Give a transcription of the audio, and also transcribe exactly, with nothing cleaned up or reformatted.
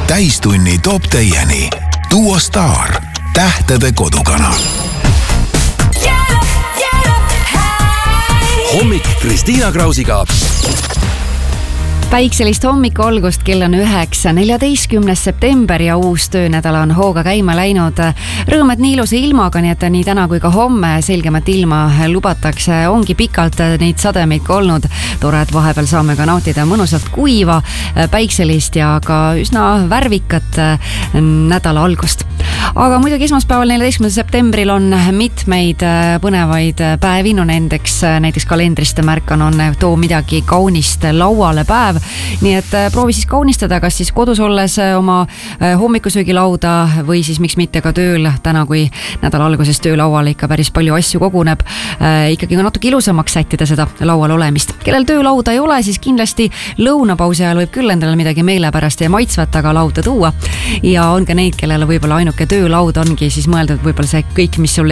täistunni toob teieni Duo Star, tähtede kodukanal. Hommik Kristiina Krausiga. Päikselist hommiku algust, kell on üheksa, neljateistkümnes september ja uus töönädal on hooga käima läinud. Rõõmed nii ilusa ilmaga, nii et nii täna kui ka homme selgemat ilma lubatakse. Ongi pikalt neid sademeid olnud. Tore, et vahepeal saame ka nautida mõnusalt kuiva, päikselist ja ka üsna värvikat nädala algust. Aga muidugi esmaspäeval neljateistkümnendal septembril on mitmeid põnevaid päevi. No nendeks näiteks kalendriste märkan on too midagi kaunist lauale päev. Nii et proovi siis kaunistada, kas siis kodus olles oma hommikusöögilauda või siis miks mitte ka tööl. Täna, kui nädala alguses töölaual ikka päris palju asju koguneb, ikkagi ka natuke ilusamaks sättida seda laual olemist. Kellel töölauda ei ole, siis kindlasti lõunapausi ajal võib küll endale midagi meelepärast ja maitsvat aga lauda tuua. Ja on ka neid, kellel võib-olla ainuke töölaud ongi siis mõeldud võib-olla see kõik, mis sul